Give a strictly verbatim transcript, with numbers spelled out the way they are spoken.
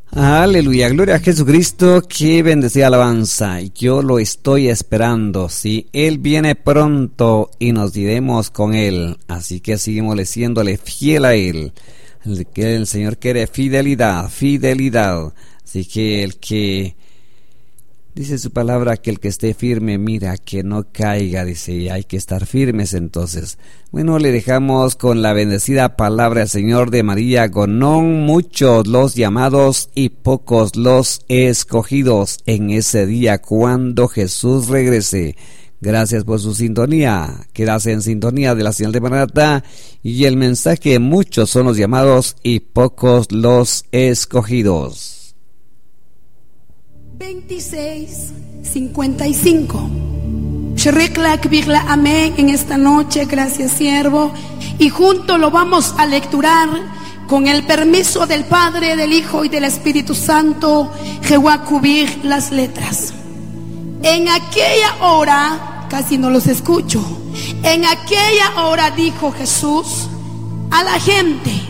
Aleluya, gloria a Jesucristo, qué bendecida alabanza. Yo lo estoy esperando, sí, Él viene pronto y nos iremos con Él. Así que seguimos siéndole fiel a Él. El, que el Señor quiere fidelidad, fidelidad. Así que el que dice su palabra, que el que esté firme, mira, que no caiga, dice, y hay que estar firmes entonces. Bueno, le dejamos con la bendecida palabra del Señor de María Gonón. Muchos los llamados y pocos los escogidos en ese día cuando Jesús regrese. Gracias por su sintonía. Quédase en sintonía de la señal de Maranatá y el mensaje: muchos son los llamados y pocos los escogidos. veintiséis cincuenta y cinco. Amén en esta noche, gracias siervo. Y juntos lo vamos a lecturar con el permiso del Padre, del Hijo y del Espíritu Santo. Jehová cubrir las letras. En aquella hora, casi no los escucho. En aquella hora dijo Jesús a la gente: